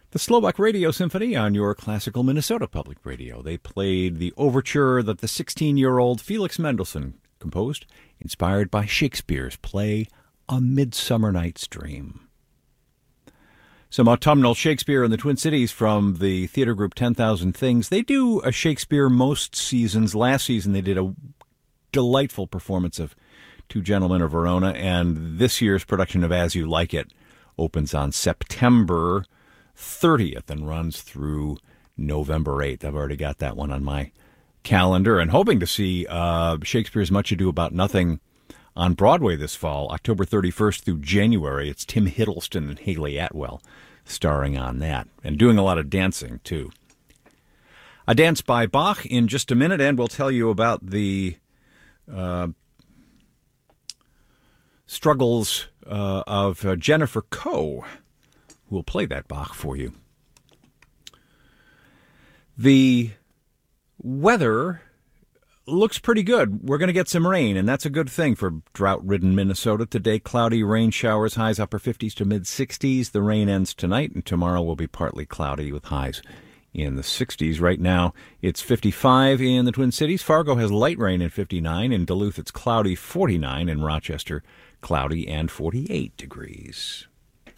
The Slovak Radio Symphony on your classical Minnesota Public Radio. They played the overture that the 16-year-old Felix Mendelssohn composed, inspired by Shakespeare's play A Midsummer Night's Dream. Some autumnal Shakespeare in the Twin Cities from the theater group 10,000 Things. They do a Shakespeare most seasons. Last season they did a delightful performance of Two Gentlemen of Verona, and this year's production of As You Like It opens on September 30th and runs through November 8th. I've already got that one on my calendar and hoping to see Shakespeare's Much Ado About Nothing on Broadway this fall, October 31st through January. It's Tim Hiddleston and Haley Atwell starring on that and doing a lot of dancing, too. A dance by Bach in just a minute, and we'll tell you about the struggles of Jennifer Coe, who will play that Bach for you. The weather looks pretty good. We're going to get some rain, and that's a good thing for drought-ridden Minnesota. Today, cloudy rain showers, highs upper 50s to mid-60s. The rain ends tonight, and tomorrow will be partly cloudy with highs in the 60s. Right now, it's 55 in the Twin Cities. Fargo has light rain at 59. In Duluth, it's cloudy, 49. In Rochester, cloudy and 48 degrees.